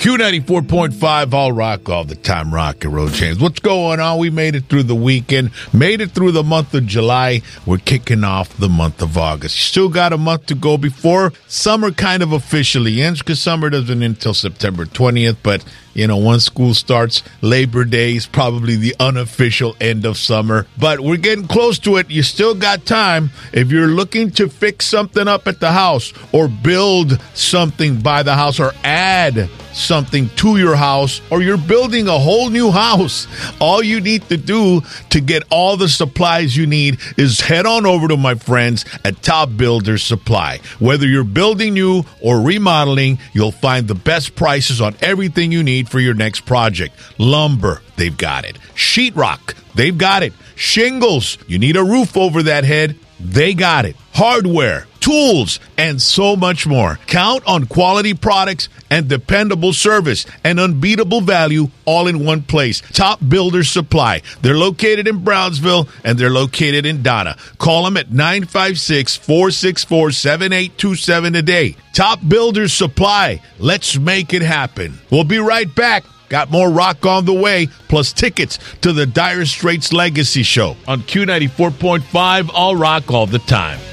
Q94.5, all rock all the time, rock and roll, James. What's going on? We made it through the weekend, made it through the month of July. We're kicking off the month of August. Still got a month to go before summer kind of officially ends, because summer doesn't end until September 20th, but you know, once school starts, Labor Day is probably the unofficial end of summer. But we're getting close to it. You still got time. If you're looking to fix something up at the house or build something by the house or add something to your house, or you're building a whole new house, all you need to do to get all the supplies you need is head on over to my friends at Top Builders Supply. Whether you're building new or remodeling, you'll find the best prices on everything you need for your next project. Lumber, they've got it. Sheetrock, they've got it. Shingles, you need a roof over that head, they got it. Hardware, tools, and so much more. Count on quality products and dependable service and unbeatable value all in one place. Top Builders Supply. They're located in Brownsville and they're located in Donna. Call them at 956-464-7827 today. Top Builders Supply. Let's make it happen. We'll be right back. Got more rock on the way, plus tickets to the Dire Straits Legacy Show on Q94.5, all rock all the time.